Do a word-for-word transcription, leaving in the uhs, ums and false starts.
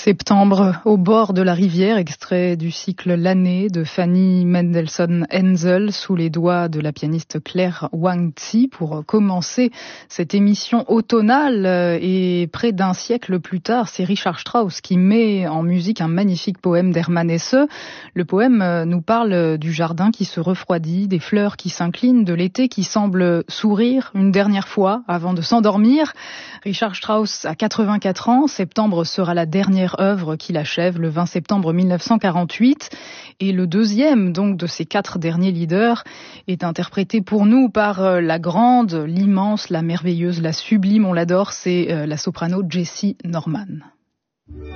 Septembre au bord de la rivière, extrait du cycle L'année de Fanny Mendelssohn-Henzel sous les doigts de la pianiste Claire Wang-Tzi pour commencer cette émission automnale. Et près d'un siècle plus tard, c'est Richard Strauss qui met en musique un magnifique poème d'Hermann Hesse. Le poème nous parle du jardin qui se refroidit, des fleurs qui s'inclinent, de l'été qui semble sourire une dernière fois avant de s'endormir. Richard Strauss a quatre-vingt-quatre ans, septembre sera la dernière œuvre qu'il achève le vingt septembre mille neuf cent quarante-huit. Et le deuxième donc de ces quatre derniers leaders est interprété pour nous par la grande, l'immense, la merveilleuse, la sublime, on l'adore, c'est la soprano Jessie Norman.